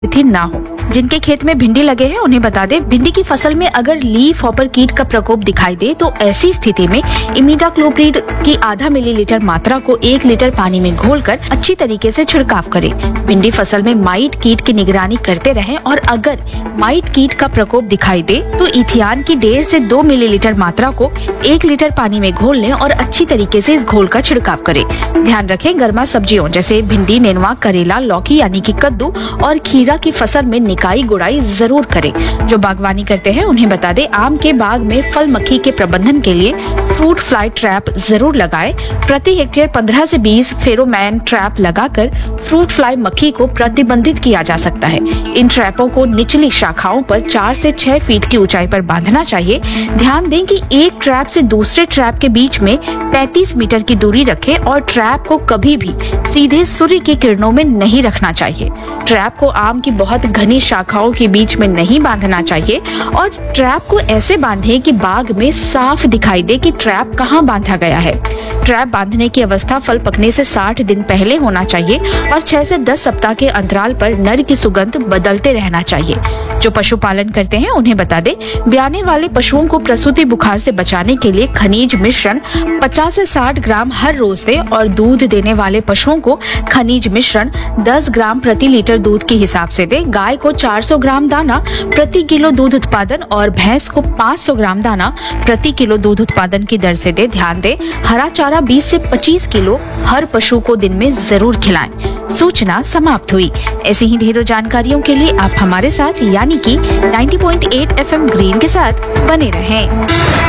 थी ना हो। जिनके खेत में भिंडी लगे हैं उन्हें बता दें, भिंडी की फसल में अगर लीफ हॉपर कीट का प्रकोप दिखाई दे तो ऐसी स्थिति में इमिडाक्लोप्रिड की आधा मिलीलीटर मात्रा को 1 लीटर पानी में घोलकर अच्छी तरीके से छिड़काव करें। भिंडी फसल में माइट कीट की निगरानी करते रहें और अगर माइट कीट का प्रकोप दिखाई दे तो इथियान की 1.5 से 2 मिलीलीटर मात्रा को 1 लीटर पानी में घोल लें और अच्छी तरीके से इस घोल का छिड़काव करें। ध्यान रखें, गर्मा सब्जियों जैसे भिंडी, नेनुआ, करेला, लौकी यानी कि कद्दू और खीरा की फसल में निकाई गुड़ाई जरूर करें। जो बागवानी करते हैं उन्हें बता दें, आम के बाग में फल मक्खी के प्रबंधन के लिए फ्रूट फ्लाई ट्रैप जरूर लगाएं। प्रति हेक्टेयर 15 से 20 फेरोमोन ट्रैप लगाकर फ्रूट फ्लाई मक्खी को प्रतिबंधित किया जा सकता है। इन ट्रैपों को निचली शाखाओं पर 4 से 6 फीट की ऊंचाई पर बांधना चाहिए। ध्यान दें कि एक ट्रैप से दूसरे ट्रैप के बीच में 35 मीटर की दूरी रखें और ट्रैप को कभी भी सीधे सूर्य की किरणों में नहीं रखना चाहिए। ट्रैप को आम की बहुत घनी शाखाओं के बीच में नहीं बांधना चाहिए और ट्रैप को ऐसे बांधें कि बाग में साफ दिखाई दे कि ट्रैप कहाँ बांधा गया है। ट्रैप बांधने की अवस्था फल पकने से 60 दिन पहले होना चाहिए और 6 से 10 सप्ताह के अंतराल पर नर की सुगंध बदलते रहना चाहिए। जो पशुपालन करते हैं उन्हें बता दें, ब्याने वाले पशुओं को प्रसूति बुखार से बचाने के लिए खनिज मिश्रण 50 से 60 ग्राम हर रोज दें और दूध देने वाले पशुओं को खनिज मिश्रण 10 ग्राम प्रति लीटर दूध के हिसाब से दें। गाय को 400 ग्राम दाना प्रति किलो दूध उत्पादन और भैंस को 500 ग्राम दाना प्रति किलो दूध उत्पादन की दर से दें। ध्यान दें, हरा चारा 20 से 25 किलो हर पशु को दिन में जरूर खिलाएं। सूचना समाप्त हुई। ऐसी ही ढेरों जानकारियों के लिए आप हमारे साथ यानी कि 90.8 FM ग्रीन के साथ बने रहें।